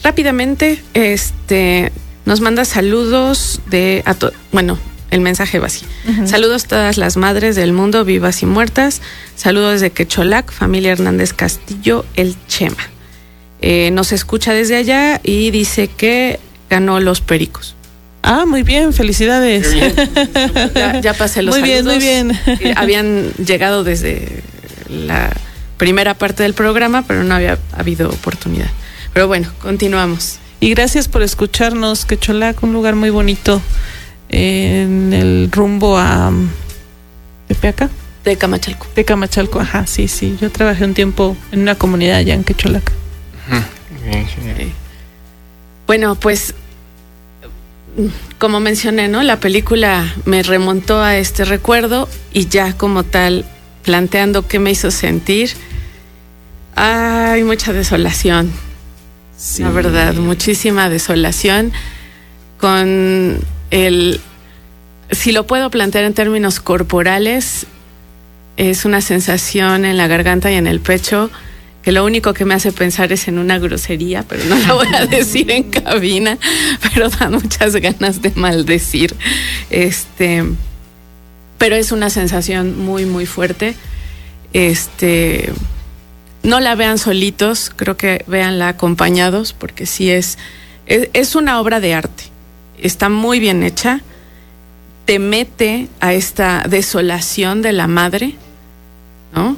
rápidamente, nos manda saludos el mensaje va así. Uh-huh. Saludos a todas las madres del mundo, vivas y muertas. Saludos desde Quecholac, familia Hernández Castillo, el Chema. Nos escucha desde allá y dice que ganó los Pericos. Ah, muy bien, felicidades. Bien. Ya pasé los muy saludos. Muy bien. Habían llegado desde la primera parte del programa, pero no había habido oportunidad. Pero bueno, continuamos. Y gracias por escucharnos, Quecholac, un lugar muy bonito en el rumbo a Tepeaca. Tecamachalco. Tecamachalco, ajá, sí. Yo trabajé un tiempo en una comunidad allá en Quecholac. Bien. Bueno, pues como mencioné, ¿no? La película me remontó a este recuerdo y ya como tal, planteando qué me hizo sentir, hay mucha desolación. Sí. La verdad, muchísima desolación con si lo puedo plantear en términos corporales, es una sensación en la garganta y en el pecho que lo único que me hace pensar es en una grosería, pero no la voy a decir en cabina, pero da muchas ganas de maldecir. Pero es una sensación muy, muy fuerte. No la vean solitos, creo que véanla acompañados, porque sí es una obra de arte. Está muy bien hecha, te mete a esta desolación de la madre, ¿no?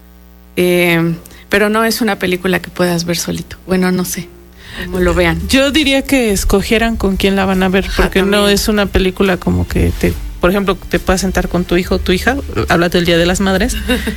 Pero no es una película que puedas ver solito. Bueno, no sé cómo lo vean. Yo diría que escogieran con quién la van a ver, porque no es una película como que por ejemplo, te puedas sentar con tu hijo o tu hija, habla del Día de las Madres,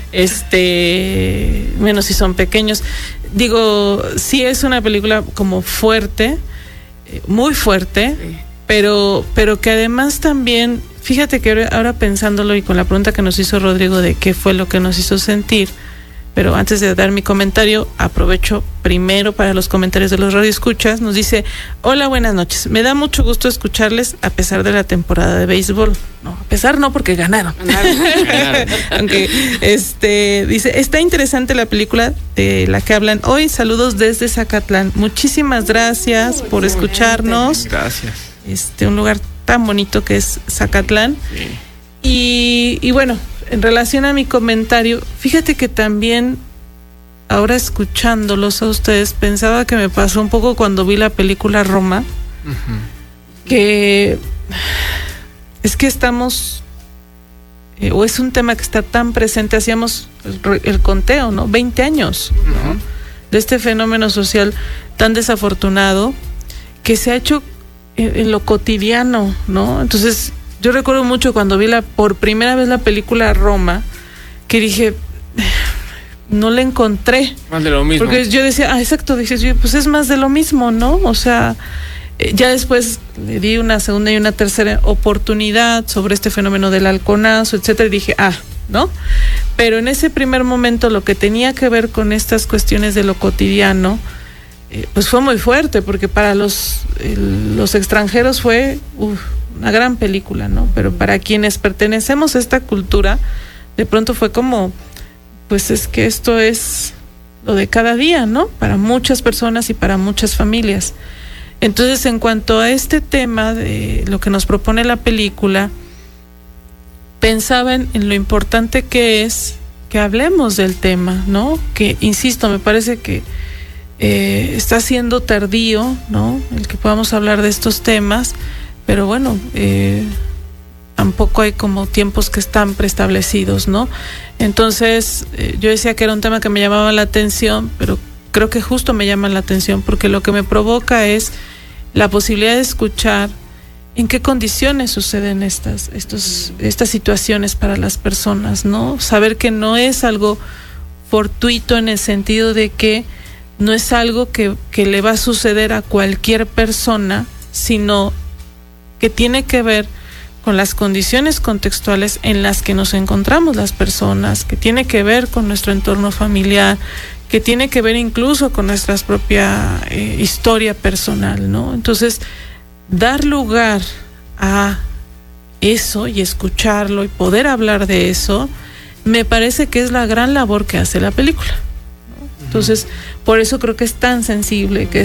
menos si son pequeños. Digo, sí es una película como fuerte, muy fuerte, sí. pero que además también, fíjate que ahora pensándolo y con la pregunta que nos hizo Rodrigo de qué fue lo que nos hizo sentir, pero antes de dar mi comentario, aprovecho primero para los comentarios de los radioescuchas. Nos dice, hola, buenas noches. Me da mucho gusto escucharles a pesar de la temporada de béisbol. No, a pesar no, porque ganaron. Aunque, dice, está interesante la película de la que hablan hoy. Saludos desde Zacatlán. Muchísimas gracias por escucharnos. Gracias. Un lugar tan bonito que es Zacatlán. Sí. Y bueno, en relación a mi comentario, fíjate que también ahora escuchándolos a ustedes pensaba que me pasó un poco cuando vi la película Roma, uh-huh. Que es que estamos o es un tema que está tan presente, hacíamos el conteo, ¿no? 20 años, ¿no? Uh-huh. De este fenómeno social tan desafortunado que se ha hecho en lo cotidiano, ¿no? Entonces yo recuerdo mucho cuando vi por primera vez la película Roma, que dije, no le encontré. Más de lo mismo. Porque yo decía, exacto, dije, pues es más de lo mismo, ¿no? O sea, ya después le di una segunda y una tercera oportunidad sobre este fenómeno del halconazo, etcétera, y dije, ¿no? Pero en ese primer momento lo que tenía que ver con estas cuestiones de lo cotidiano, pues fue muy fuerte, porque para los extranjeros fue una gran película, ¿no? Pero para quienes pertenecemos a esta cultura, de pronto fue como, pues es que esto es lo de cada día, ¿no? Para muchas personas y para muchas familias. Entonces, en cuanto a este tema de lo que nos propone la película, pensaba en lo importante que es que hablemos del tema, ¿no? Que, insisto, me parece que está siendo tardío, ¿no? El que podamos hablar de estos temas, pero bueno, tampoco hay como tiempos que están preestablecidos, ¿no? Entonces, yo decía que era un tema que me llamaba la atención, pero creo que justo me llama la atención porque lo que me provoca es la posibilidad de escuchar en qué condiciones suceden estas situaciones para las personas, ¿no? Saber que no es algo fortuito en el sentido de que no es algo que le va a suceder a cualquier persona, sino que tiene que ver con las condiciones contextuales en las que nos encontramos las personas, que tiene que ver con nuestro entorno familiar, que tiene que ver incluso con nuestra propia historia personal, ¿no? Entonces, dar lugar a eso y escucharlo y poder hablar de eso, me parece que es la gran labor que hace la película, ¿no? Entonces, por eso creo que es tan sensible, que